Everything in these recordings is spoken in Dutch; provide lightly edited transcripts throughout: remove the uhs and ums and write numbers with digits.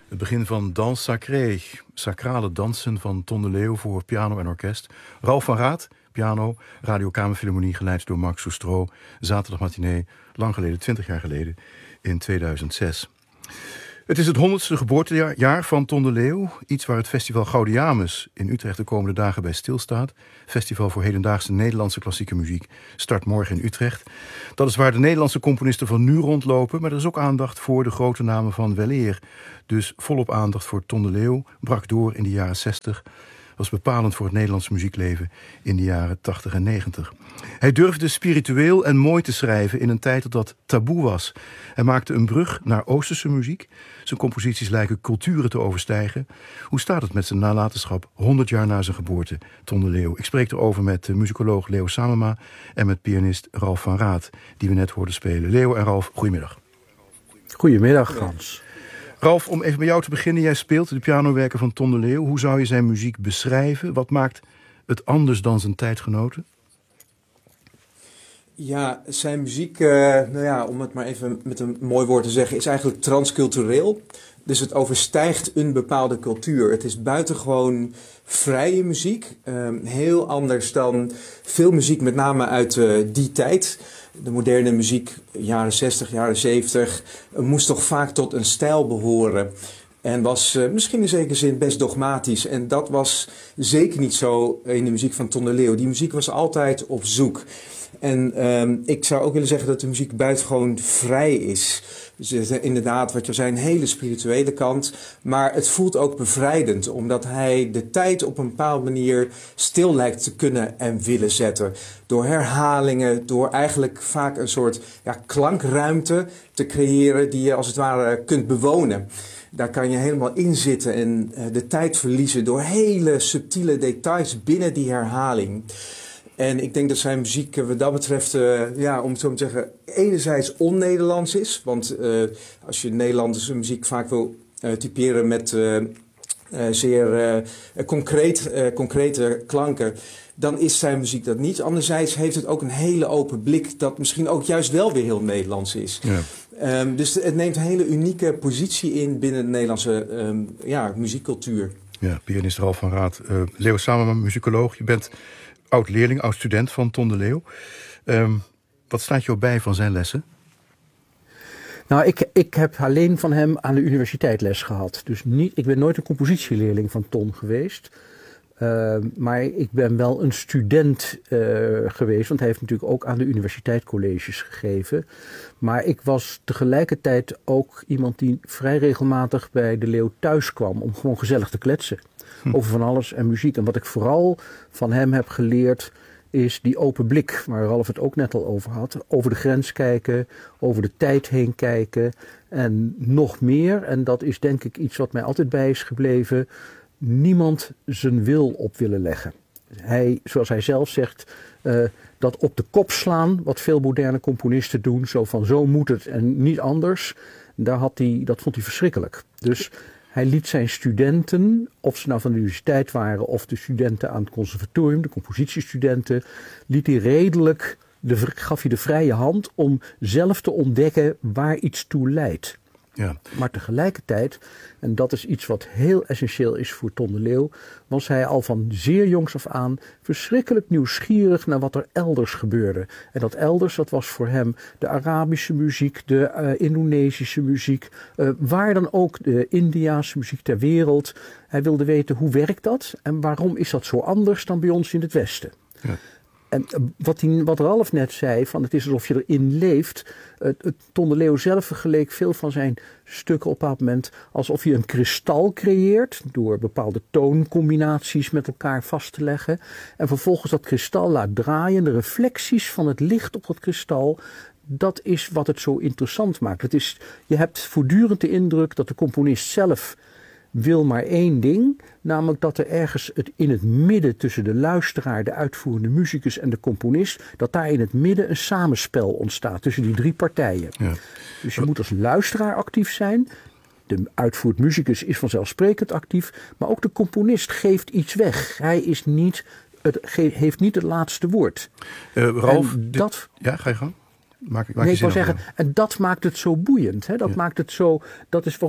Het begin van Danse Sacrée, sacrale dansen van Ton de Leeuw voor piano en orkest. Ralf van Raat, piano, Radio Kamerfilharmonie, geleid door Marc Soustro. Zaterdagmatinee, lang geleden, 20 jaar geleden, in 2006. Het is het 100ste geboortejaar van Ton de Leeuw. Iets waar het festival Gaudeamus in Utrecht de komende dagen bij stilstaat. Festival voor hedendaagse Nederlandse klassieke muziek start morgen in Utrecht. Dat is waar de Nederlandse componisten van nu rondlopen. Maar er is ook aandacht voor de grote namen van weleer. Dus volop aandacht voor Ton de Leeuw. Brak door in de jaren 60. Was bepalend voor het Nederlandse muziekleven in de jaren 80 en 90. Hij durfde spiritueel en mooi te schrijven in een tijd dat dat taboe was. Hij maakte een brug naar Oosterse muziek. Zijn composities lijken culturen te overstijgen. Hoe staat het met zijn nalatenschap 100 jaar na zijn geboorte, Ton de Leeuw? Ik spreek erover met muzikoloog Leo Samema en met pianist Ralf van Raat, die we net hoorden spelen. Leo en Ralf, goedemiddag. Goedemiddag, Frans. Ralf, om even bij jou te beginnen. Jij speelt de pianowerken van Ton de Leeuw. Hoe zou je zijn muziek beschrijven? Wat maakt het anders dan zijn tijdgenoten? Ja, zijn muziek, om het maar even met een mooi woord te zeggen, is eigenlijk transcultureel. Dus het overstijgt een bepaalde cultuur. Het is buitengewoon vrije muziek. Heel anders dan veel muziek, met name uit die tijd. De moderne muziek, jaren 60, jaren 70, moest toch vaak tot een stijl behoren. En was misschien in zekere zin best dogmatisch. En dat was zeker niet zo in de muziek van Ton de Leeuw. Die muziek was altijd op zoek. En ik zou ook willen zeggen dat de muziek buitengewoon vrij is. Dus inderdaad, wat je zei, een hele spirituele kant. Maar het voelt ook bevrijdend, omdat hij de tijd op een bepaalde manier stil lijkt te kunnen en willen zetten. Door herhalingen, door eigenlijk vaak een soort klankruimte te creëren die je als het ware kunt bewonen. Daar kan je helemaal in zitten en de tijd verliezen door hele subtiele details binnen die herhaling. En ik denk dat zijn muziek wat dat betreft, om het zo te zeggen, enerzijds on-Nederlands is. Want als je Nederlandse muziek vaak wil typeren met zeer concrete klanken, dan is zijn muziek dat niet. Anderzijds heeft het ook een hele open blik dat misschien ook juist wel weer heel Nederlands is. Ja. Dus het neemt een hele unieke positie in binnen de Nederlandse muziekcultuur. Ja, pianist Ralf van Raat. Leo Samema, muzikoloog. Je bent oud-leerling, oud-student van Ton de Leeuw. Wat staat jou bij van zijn lessen? Nou, ik heb alleen van hem aan de universiteit les gehad. Dus ik ben nooit een compositieleerling van Ton geweest. Maar ik ben wel een student geweest, want hij heeft natuurlijk ook aan de universiteit colleges gegeven. Maar ik was tegelijkertijd ook iemand die vrij regelmatig bij de Leeuw thuis kwam om gewoon gezellig te kletsen. Over van alles en muziek. En wat ik vooral van hem heb geleerd is die open blik, waar Ralf het ook net al over had. Over de grens kijken, over de tijd heen kijken en nog meer. En dat is denk ik iets wat mij altijd bij is gebleven. Niemand zijn wil op willen leggen. Hij, zoals hij zelf zegt, dat op de kop slaan, wat veel moderne componisten doen. Zo moet het en niet anders. Dat vond hij verschrikkelijk. Dus hij liet zijn studenten, of ze nou van de universiteit waren of de studenten aan het conservatorium, de compositiestudenten, gaf hij de vrije hand om zelf te ontdekken waar iets toe leidt. Ja. Maar tegelijkertijd, en dat is iets wat heel essentieel is voor Ton de Leeuw, was hij al van zeer jongs af aan verschrikkelijk nieuwsgierig naar wat er elders gebeurde. En dat elders, dat was voor hem de Arabische muziek, de Indonesische muziek, waar dan ook de Indiase muziek ter wereld. Hij wilde weten hoe werkt dat en waarom is dat zo anders dan bij ons in het Westen. Ja. En wat Ralf net zei, van het is alsof je erin leeft. Ton de Leeuw zelf vergeleek veel van zijn stukken op een bepaald moment alsof je een kristal creëert door bepaalde tooncombinaties met elkaar vast te leggen. En vervolgens dat kristal laat draaien, de reflecties van het licht op dat kristal. Dat is wat het zo interessant maakt. Je hebt voortdurend de indruk dat de componist zelf wil maar één ding, namelijk dat er ergens in het midden tussen de luisteraar, de uitvoerende muzikus en de componist, dat daar in het midden een samenspel ontstaat tussen die drie partijen. Ja. Dus je moet als luisteraar actief zijn, de uitvoerend muzikus is vanzelfsprekend actief, maar ook de componist geeft iets weg. Hij is heeft niet het laatste woord. Ralf, ja, ga je gang. Ik wou zeggen, en dat maakt het zo boeiend. Hè? Dat maakt het zo. Dat is waarom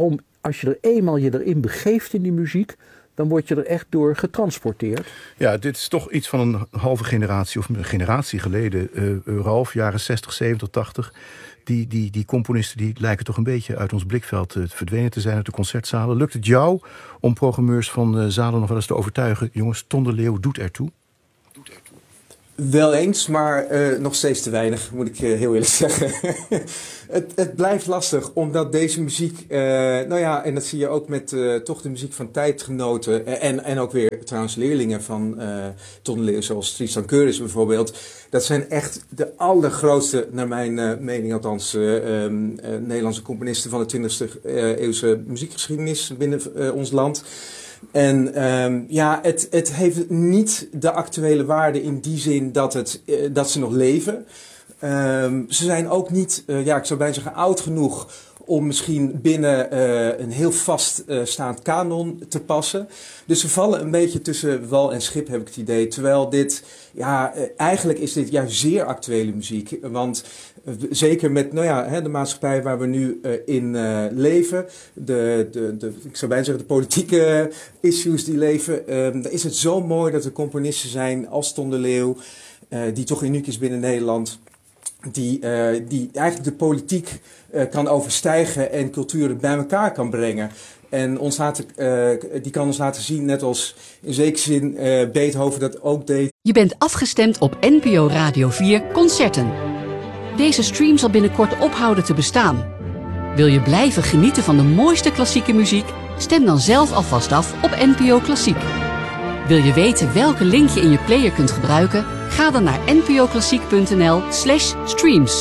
als je er eenmaal je erin begeeft in die muziek, dan word je er echt door getransporteerd. Ja, dit is toch iets van een halve generatie of een generatie geleden. Ralf, jaren 60, 70, 80. Die componisten die lijken toch een beetje uit ons blikveld verdwenen te zijn uit de concertzalen. Lukt het jou om programmeurs van zalen nog wel eens te overtuigen? Jongens, Ton de Leeuw doet ertoe. Wel eens, maar nog steeds te weinig, moet ik heel eerlijk zeggen. Het blijft lastig, omdat deze muziek, en dat zie je ook met toch de muziek van tijdgenoten en ook weer trouwens leerlingen van Ton de Leeuw, zoals Tristan Keurens bijvoorbeeld. Dat zijn echt de allergrootste, naar mijn mening althans, Nederlandse componisten van de 20e eeuwse muziekgeschiedenis binnen ons land. En het heeft niet de actuele waarde in die zin dat ze nog leven. Ze zijn ook niet, ik zou bijna zeggen, oud genoeg om misschien binnen een heel vast staand kanon te passen. Dus ze vallen een beetje tussen wal en schip, heb ik het idee. Terwijl dit, eigenlijk is dit juist zeer actuele muziek. Want zeker met de maatschappij waar we nu in leven, ik zou bijna zeggen de politieke issues die leven, dan is het zo mooi dat er componisten zijn als Ton de Leeuw, die toch uniek is binnen Nederland, die eigenlijk de politiek kan overstijgen en culturen bij elkaar kan brengen. En die kan ons laten zien, net als in zekere zin Beethoven dat ook deed. Je bent afgestemd op NPO Radio 4 Concerten. Deze stream zal binnenkort ophouden te bestaan. Wil je blijven genieten van de mooiste klassieke muziek? Stem dan zelf alvast af op NPO Klassiek. Wil je weten welke link je in je player kunt gebruiken? Ga dan naar npoklassiek.nl/streams.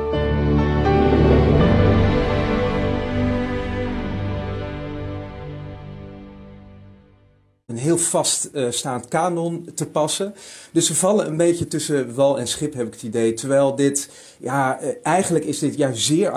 Een heel vast staand kanon te passen. Dus ze vallen een beetje tussen wal en schip, heb ik het idee. Terwijl dit, eigenlijk is dit juist zeer